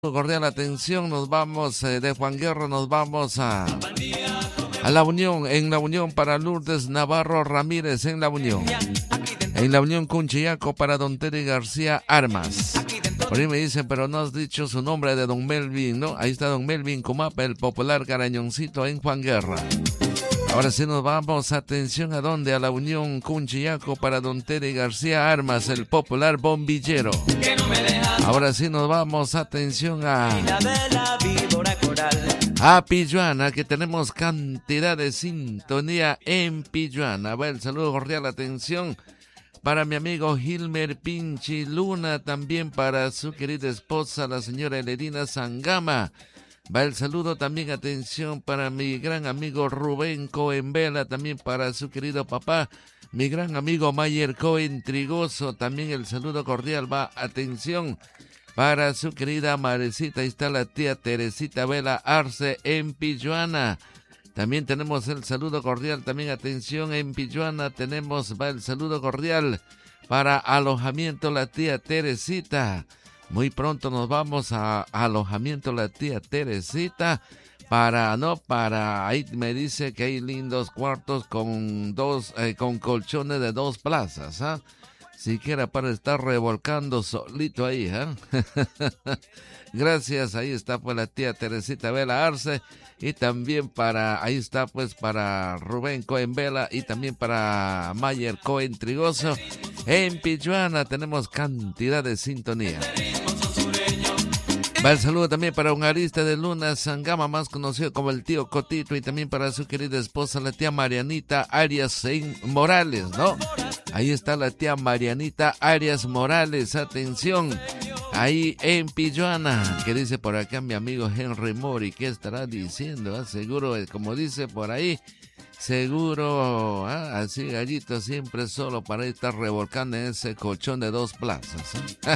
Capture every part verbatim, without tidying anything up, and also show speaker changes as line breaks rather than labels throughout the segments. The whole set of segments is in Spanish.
Cordial atención, nos vamos eh, de Juan Guerra, nos vamos a, a La Unión, en La Unión para Lourdes Navarro Ramírez, en La Unión. En La Unión Cunchillaco para Don Terry García Armas. Por ahí me dicen, pero no has dicho su nombre de Don Melvin, ¿no? Ahí está Don Melvin Comapa, el popular Carañoncito en Juan Guerra. Ahora sí nos vamos, atención, ¿a dónde? A La Unión Cunchillaco para Don Terry García Armas, el popular bombillero. Ahora sí nos vamos, atención a a Pilluana, que tenemos cantidad de sintonía en Pilluana. Va el saludo cordial, atención para mi amigo Gilmer Pinchi Luna, también para su querida esposa, la señora Elerina Sangama. Va el saludo también, atención, para mi gran amigo Rubén Cohen Vela, también para su querido papá, mi gran amigo Mayer Cohen Trigoso. También el saludo cordial va, atención, para su querida Marecita. Ahí está la tía Teresita Vela Arce en Pilluana. También tenemos el saludo cordial, también atención, en Pilluana tenemos, va el saludo cordial para alojamiento la tía Teresita. Muy pronto nos vamos a, a alojamiento la tía Teresita para, no, para, ahí me dice que hay lindos cuartos con dos, eh, con colchones de dos plazas, ¿ah? ¿eh? Siquiera para estar revolcando solito ahí, ¿eh? Gracias, ahí está pues la tía Teresita Vela Arce, y también para, ahí está pues para Rubén Cohen Vela, y también para Mayer Cohen Trigoso. En Pilluana tenemos cantidad de sintonía. Va el saludo también para un arista de Luna Sangama, más conocido como el tío Cotito, y también para su querida esposa, la tía Marianita Arias Morales, ¿no? Ahí está la tía Marianita Arias Morales, atención, ahí en Pilluana, que dice por acá mi amigo Henry Mori, ¿qué estará diciendo? ¿Eh? Seguro, como dice por ahí, seguro, ¿eh? Así gallito siempre solo para estar revolcando en ese colchón de dos plazas, ¿eh?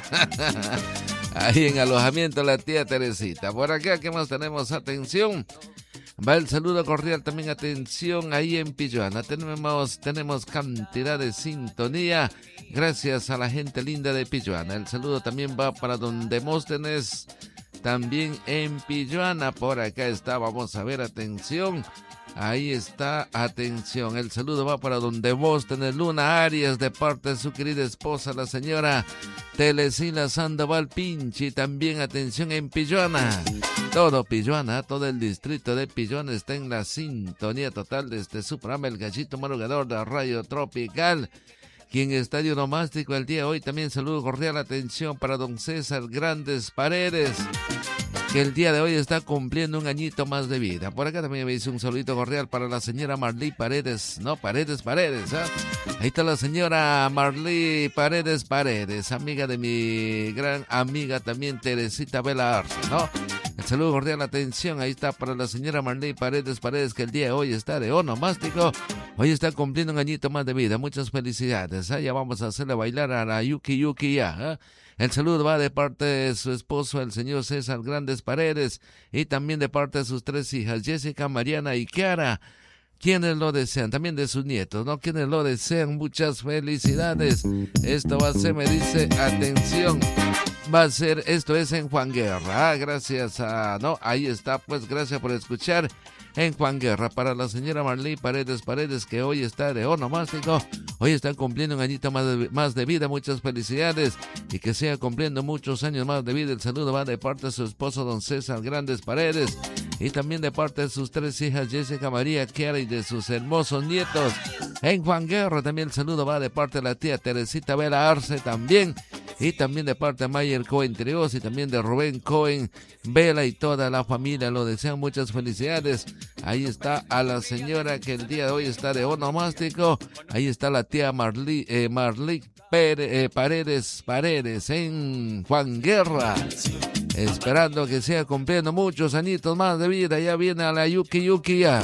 Ahí en alojamiento la tía Teresita. Por acá, ¿qué más tenemos? Atención, va el saludo cordial también, atención, ahí en Pilluana tenemos, tenemos cantidad de sintonía, gracias a la gente linda de Pilluana. El saludo también va para don Demóstenes, también en Pilluana. Por acá está, vamos a ver, atención, ahí está, atención, el saludo va para don Demóstenes Luna Arias, de parte de su querida esposa, la señora Telesila Sandoval Pinchi. También atención en Pilluana, todo Pilluana, todo el distrito de Pilluana está en la sintonía total de este su programa, el Gallito Madrugador de Radio Tropical, quien está de onomástico el día de hoy. También saludo cordial, atención para don César Grandes Paredes, que el día de hoy está cumpliendo un añito más de vida. Por acá también me dice un saludito cordial para la señora Marley Paredes, no, Paredes Paredes, ¿eh? Ahí está la señora Marley Paredes Paredes, amiga de mi gran amiga también Teresita Vela Arce, ¿no? El saludo cordial, atención, ahí está para la señora Marley Paredes Paredes, que el día de hoy está de onomástico, hoy está cumpliendo un añito más de vida. Muchas felicidades, ¿eh? Ya vamos a hacerle bailar a la Yuki Yuki ya, ¿eh? El saludo va de parte de su esposo, el señor César Grandes Paredes, y también de parte de sus tres hijas, Jessica, Mariana y Kiara, quienes lo desean, también de sus nietos, ¿no? Quienes lo desean, muchas felicidades. Esto va a ser, me dice, atención, va a ser, esto es en Juan Guerra, ah, gracias a, no, ahí está, pues gracias por escuchar en Juan Guerra, para la señora Marley Paredes Paredes, que hoy está de onomástico, hoy está cumpliendo un añito más de, más de vida, muchas felicidades, y que siga cumpliendo muchos años más de vida. El saludo va de parte de su esposo don César Grandes Paredes, y también de parte de sus tres hijas, Jessica, María, Kiara, y de sus hermosos nietos en Juan Guerra. También el saludo va de parte de la tía Teresita Vela Arce también, y también de parte de Mayer Cohen Trios, y también de Rubén Cohen Vela, y toda la familia lo desean, muchas felicidades. Ahí está a la señora que el día de hoy está de onomástico, ahí está la tía Marley, eh, Marley Pere, eh, Paredes Paredes en Juan Guerra, esperando que siga cumpliendo muchos añitos más de vida. Ya viene a la Yuki Yuki ya.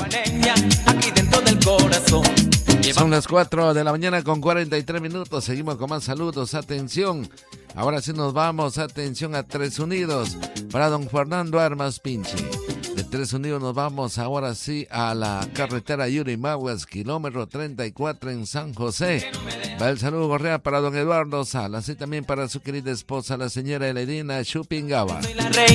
Aquí dentro del corazón. Son las cuatro de la mañana con cuarenta y tres minutos. Seguimos con más saludos. Atención. Ahora sí nos vamos. Atención a Tres Unidos. Para don Fernando Armas Pinchi. De Tres Unidos nos vamos ahora sí a la carretera Yurimaguas, kilómetro treinta y cuatro en San José. Va el saludo cordial para don Eduardo Salas y también para su querida esposa, la señora Elerina Chupingaba.